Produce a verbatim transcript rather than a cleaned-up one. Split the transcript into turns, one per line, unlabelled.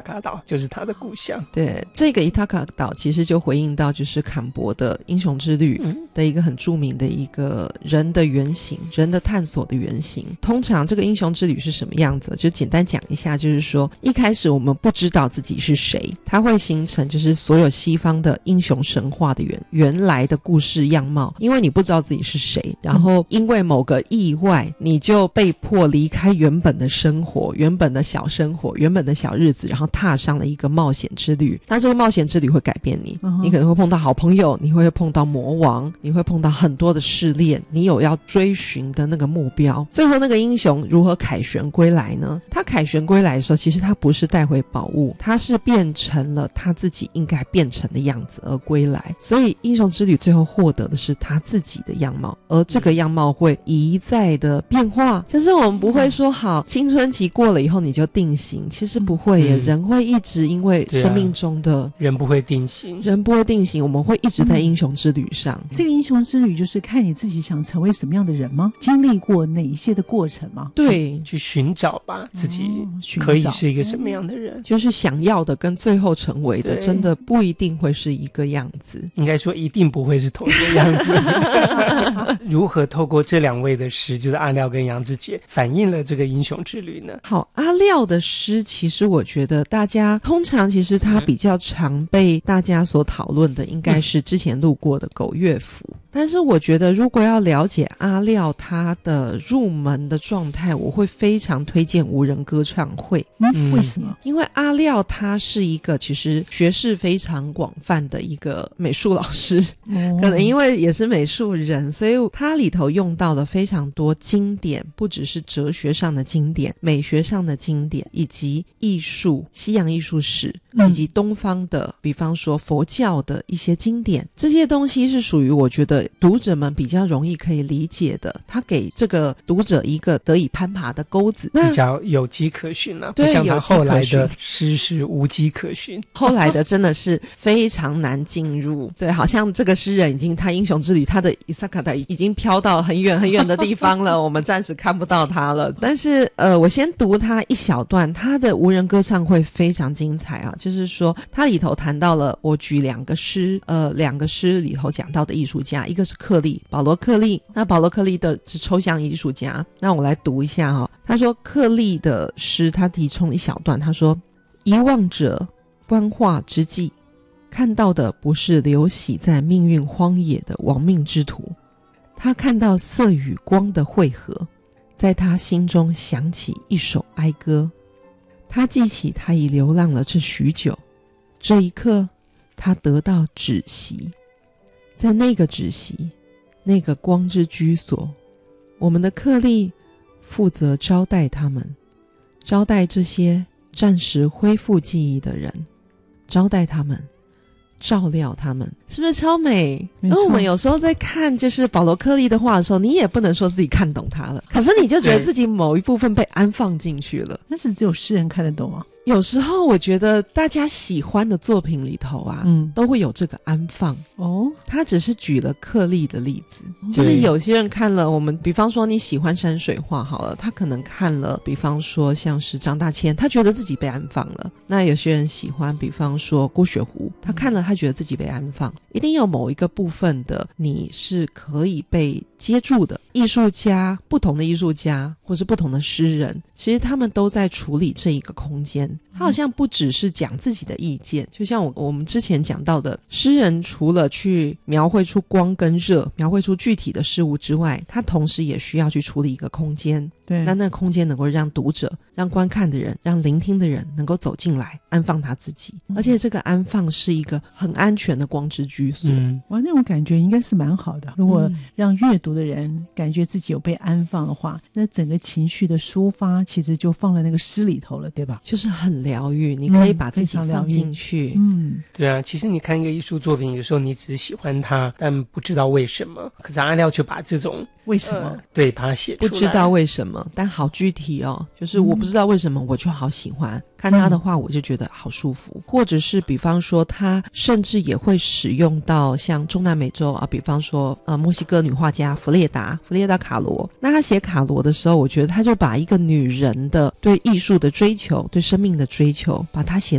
卡岛就是他的故乡。
对，这个伊塔卡岛其实就回应到就是坎博的英雄之旅的一个很著名的一个人的原型，人的探索的原型。通常这个英雄之旅是什么样子，就简单讲一下，就是说一开始我们不知道自己是谁，它会形成就是所有西方的英雄神话的原原来的故事样貌，因为你不知道自己是谁，然后因为某个意外你就被迫离开原本的生活，原本的小生活，原本的小日子，然后踏上了一个冒险之旅。那这个冒险之旅会改变你、uh-huh. 你可能会碰到好朋友，你会碰到魔王，你会碰到很多的试炼，你有要追寻的那个目标。最后那个英雄如何凯旋归来呢？他凯旋归来的时候，其实他不是带回宝物，他是变成了他自己应该变成的样子而归来。所以英雄之旅最后获得的是他自己的样貌，而这个样貌会一再的变化，就是我们不会说好青春期过了以后你就定型，其实不会耶、嗯、人会一直因为生命中的、
啊、人不会定型，
人不会定型，我们会一直在英雄之旅上、
嗯、这个英雄之旅就是看你自己想成为什么样的人吗？经历过哪一些的过程吗？
对，
去寻找吧自己可以是一个什么样的人、哦、
就是想要的跟最后成为的真的不一定会是一个样子，
应该说一定不会是同一个样子如何透过这两位的诗，就是阿廖跟杨志杰，反映了这个英雄之旅呢？
好，阿廖的诗其实我觉得大家通常其实他比较常被大家所讨论的应该是之前录过的狗乐府、嗯、但是我觉得如果要了解阿廖他的入门的状态，我会非常推荐无人歌唱会。
嗯，为什么？
因为阿廖他是一个其实学识非常广泛的一个美术老师、哦、可能因为也是美术人，所以他里头用到了非常多经典，不只是哲学上的经典，美学上的经典，以及艺术西洋艺术史、嗯、以及东方的比方说佛教的一些经典，这些东西是属于我觉得读者们比较容易可以理解的，他给这个读者一个得以攀爬的钩子，
比较有迹可循啊，不像他后来的诗是无迹可循，
后来的真的是非常难进入对，好像这个诗人已经他英雄之旅他的伊萨卡达已经飘到很远很远的地方了我们暂时看不到他了。但是呃，我先读他一小段，他的无人歌唱会非常精彩啊，就是说他里头谈到了，我举两个诗呃，两个诗里头讲到的艺术家，一个是克利，保罗克利，那保罗克利的是抽象艺术家，那我来读一下哈、哦。他说克利的诗他提充一小段，他说遗忘者观画之际，看到的不是流徙在命运荒野的亡命之徒，他看到色与光的汇合，在他心中响起一首哀歌，他记起他已流浪了这许久，这一刻他得到止息，在那个止息，那个光之居所，我们的克利负责招待他们，招待这些暂时恢复记忆的人，招待他们，照料他们，是不是超美？因为我们有时候在看就是保罗克利的画的时候，你也不能说自己看懂他了，可是你就觉得自己某一部分被安放进去了。
那是只有诗人看得懂啊。
有时候我觉得大家喜欢的作品里头啊，嗯，都会有这个安放哦。他只是举了克利的例子，就是有些人看了我们，比方说你喜欢山水画好了，他可能看了，比方说像是张大千，他觉得自己被安放了。那有些人喜欢，比方说郭雪湖，他看了他觉得自己被安放。一定有某一个部分的你是可以被接住的。艺术家，不同的艺术家或是不同的诗人，其实他们都在处理这一个空间，他好像不只是讲自己的意见，就像我我们之前讲到的，诗人除了去描绘出光跟热，描绘出具体的事物之外，他同时也需要去处理一个空间，对，那那个空间能够让读者，让观看的人，让聆听的人能够走进来安放他自己、嗯、而且这个安放是一个很安全的光之居所、嗯、
哇，那种感觉应该是蛮好的。如果让阅读的人感觉自己有被安放的话，那整个情绪的抒发其实就放在那个诗里头了，对吧？
就是很疗愈，你可以把自己放进去。
嗯，对啊，其实你看一个艺术作品，有时候你只是喜欢它，但不知道为什么，可是阿廖却把这种
为什么、
呃、对，把它写出来，
不知道为什么，但好具体哦，就是我不知道为什么我就好喜欢、嗯、看他的话我就觉得好舒服、嗯、或者是比方说他甚至也会使用到像中南美洲啊，比方说呃墨西哥女画家弗列达弗列达卡罗，那他写卡罗的时候，我觉得他就把一个女人的对艺术的追求，对生命的追求，把它写